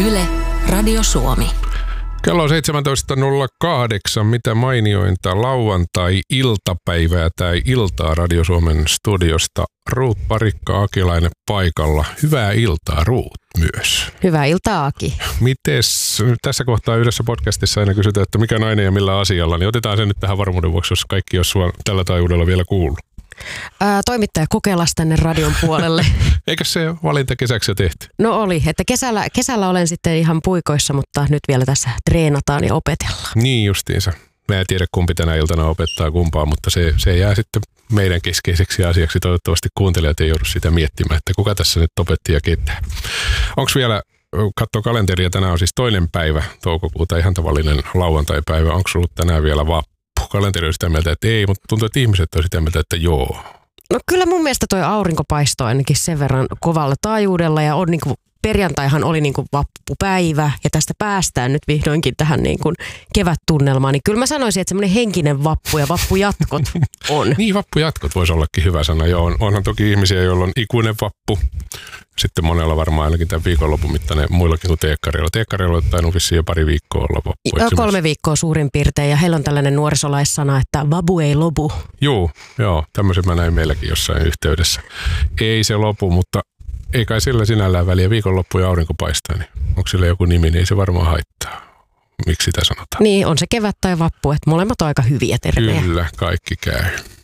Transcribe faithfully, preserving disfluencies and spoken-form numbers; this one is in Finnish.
Yle, Radio Suomi. Kello on seitsemäntoista nolla kahdeksan. Mitä mainiointa lauantai-iltapäivää tai iltaa Radio Suomen studiosta. Ruut Parikka Akilainen paikalla. Hyvää iltaa, Ruut, myös. Hyvää iltaa, Aki. Mites tässä kohtaa yhdessä podcastissa aina kysytään, että mikä nainen ja millä asialla, niin otetaan se nyt tähän varmuuden vuoksi, jos kaikki olisi sua tällä taajuudella vielä kuullut. Ää, toimittaja kokeilas tänne radion puolelle. Eikö se valinta kesäksi jo tehty? No oli, että kesällä, kesällä olen sitten ihan puikoissa, mutta nyt vielä tässä treenataan ja opetellaan. Niin justiinsa. Mä en tiedä kumpi tänä iltana opettaa kumpaa, mutta se, se jää sitten meidän keskeiseksi asiaksi. Toivottavasti kuuntelijat ei joudu sitä miettimään, että kuka tässä nyt opetti ja ketä. Onko vielä, katsoo kalenteria, tänään on siis toinen päivä toukokuuta, ihan tavallinen lauantai-päivä. Onko ollut tänään vielä vappu? Kalenteri on sitä mieltä, että ei, mutta tuntuu, että ihmiset on sitä mieltä, että joo. No kyllä mun mielestä toi aurinko paistoi ainakin sen verran kovalla taajuudella ja on niin kuin, perjantaihan oli niin kuin vappupäivä ja tästä päästään nyt vihdoinkin tähän niin kuin kevättunnelmaan. Niin kyllä mä sanoisin, että semmoinen henkinen vappu ja vappujatkot on. Niin, vappujatkot voisi ollakin hyvä sana. Joo, on, onhan toki ihmisiä, joilla on ikuinen vappu. Sitten monella varmaan ainakin tämän viikonlopun mittainen muillakin kuin teekkareilla. Teekkareilla on tainnut vissiin jo pari viikkoa olla vappu. Joo, kolme viikkoa suurin piirtein ja heillä on tällainen nuorisolaissana, että vabu ei lopu. Joo, joo, tämmöisen mä näin meilläkin jossain yhteydessä. Ei se lopu, mutta ei kai sillä sinällään väliä. Viikonloppu ja aurinko paistaa, niin onko sillä joku nimi, niin ei se varmaan haittaa. Miksi sitä sanotaan? Niin, on se kevät tai vappu, että molemmat on aika hyviä termejä. Kyllä, kaikki käy.